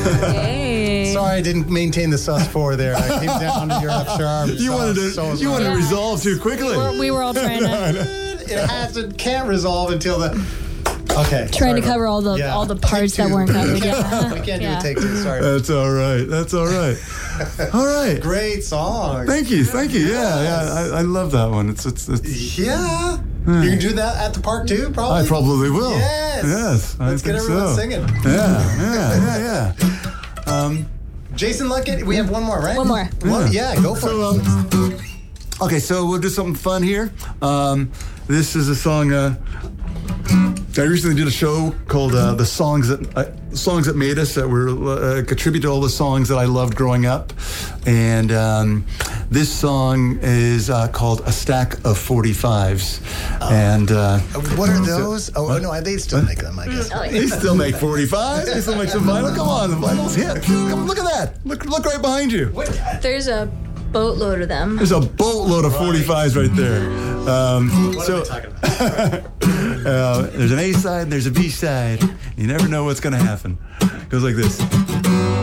Hey. Sorry, I didn't maintain the sus4 there. I came down to your F sharp. You wanted to resolve too quickly. We were all trying to It can't resolve until the. Okay. trying to cover all the parts that weren't covered. Yeah. We can't do a take two. Sorry. That's all right. All right. Great song. Thank you. Yeah. I love that one. It's Yeah. You can do that at the park too, probably? I probably will. Yes. Let's get everyone singing. Yeah. Jason Luckett, we have one more, right? One more. Yeah, go for it. Okay, so we'll do something fun here. This is a song. I recently did a show called "The Songs That Made Us," that were contribute to all the songs that I loved growing up, and this song is called "A Stack of 45s." And what are those? No, they still make them, I guess. They still make 45s. They still make some vinyl. Come on, the vinyl's hit. Come, look at that. Look right behind you. There's a boatload of them. There's a boatload of 45s right there. What are we talking about? There's an A side and there's a B side. You never know what's going to happen. It goes like this.